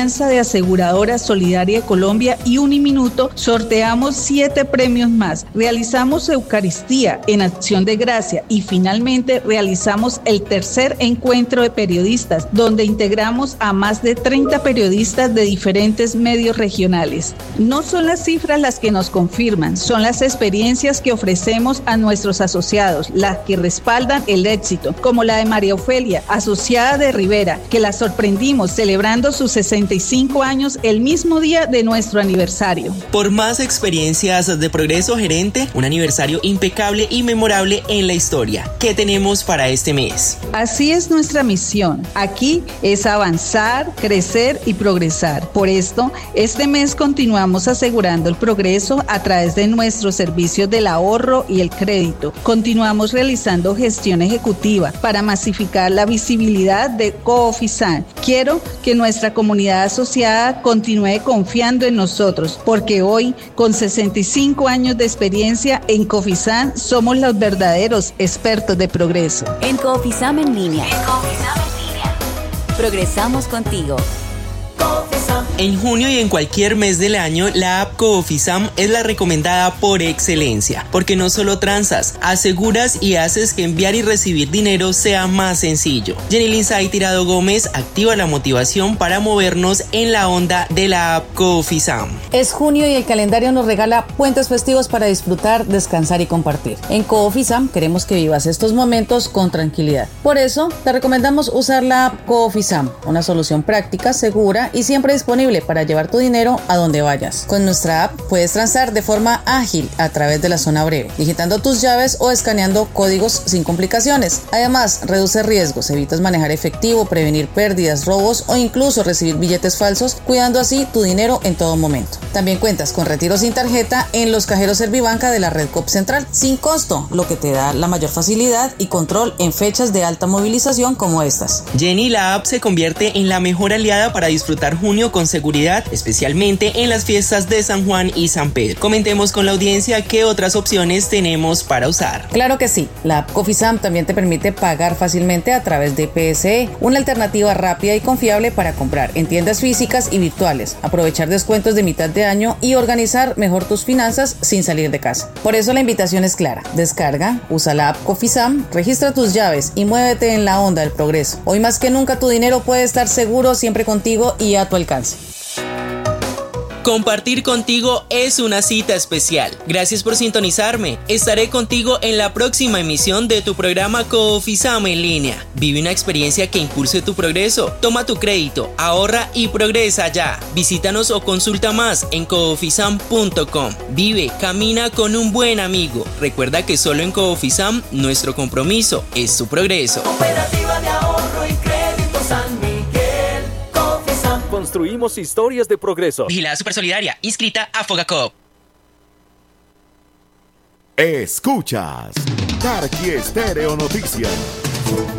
Alianza de Aseguradoras Solidaria de Colombia y Uniminuto sorteamos 7 premios más. Realizamos Eucaristía en Acción de Gracia y finalmente realizamos el tercer encuentro de periodistas, donde integramos a más de 30 periodistas de diferentes medios regionales. No son las cifras las que nos confirman, son las experiencias que ofrecemos a nuestros asociados, las que respaldan el éxito, como la de María Ofelia, asociada de Rivera, que la sorprendimos celebrando sus 65 años el mismo día de nuestro aniversario. Por más experiencias de Progreso, gerente, un aniversario impecable y memorable en la historia. ¿Qué tenemos para este mes? Así es nuestra misión. Aquí es avanzar, crecer y progresar. Por esto, este mes continuamos asegurando el progreso a través de nuestros servicios del ahorro y el crédito. Continuamos realizando gestión ejecutiva para masificar la visibilidad de Cofisan. Quiero que nuestra comunidad asociada continúe confiando en nosotros, porque hoy, con 65 años de experiencia en Cofisan, somos los verdaderos expertos de progreso. En Cofisam en línea. Progresamos contigo. En junio y en cualquier mes del año, la app Cofisam es la recomendada por excelencia, porque no solo transas, aseguras y haces que enviar y recibir dinero sea más sencillo. Jenny Lindsay Tirado Gómez activa la motivación para movernos en la onda de la app Cofisam. Es junio y el calendario nos regala puentes festivos para disfrutar, descansar y compartir. En Cofisam queremos que vivas estos momentos con tranquilidad. Por eso, te recomendamos usar la app Cofisam, una solución práctica, segura y siempre disponible para llevar tu dinero a donde vayas. Con nuestra app puedes transar de forma ágil a través de la zona breve, digitando tus llaves o escaneando códigos sin complicaciones. Además, reduce riesgos, evitas manejar efectivo, prevenir pérdidas, robos o incluso recibir billetes falsos, cuidando así tu dinero en todo momento. También cuentas con retiro sin tarjeta en los cajeros Servibanca de la red Coop Central, sin costo, lo que te da la mayor facilidad y control en fechas de alta movilización como estas. Jenny, la app se convierte en la mejor aliada para disfrutar junio con seguridad, especialmente en las fiestas de San Juan y San Pedro. Comentemos con la audiencia qué otras opciones tenemos para usar. Claro que sí, la app Cofisam también te permite pagar fácilmente a través de PSE, una alternativa rápida y confiable para comprar en tiendas físicas y virtuales, aprovechar descuentos de mitad de año y organizar mejor tus finanzas sin salir de casa. Por eso la invitación es clara: descarga, usa la app Cofisam, registra tus llaves y muévete en la onda del progreso. Hoy más que nunca tu dinero puede estar seguro, siempre contigo y a tu alcance. Compartir contigo es una cita especial. Gracias por sintonizarme. Estaré contigo en la próxima emisión de tu programa Cofisam en línea. Vive una experiencia que impulse tu progreso. Toma tu crédito, ahorra y progresa ya. Visítanos o consulta más en cofisam.com. Vive, camina con un buen amigo. Recuerda que solo en Cofisam nuestro compromiso es tu progreso. Cooperativa de ahorro y crédito San Miguel. Construimos historias de progreso. Vigilada Supersolidaria, inscrita a Fogacop. Escuchas Tarqui Estéreo Noticias.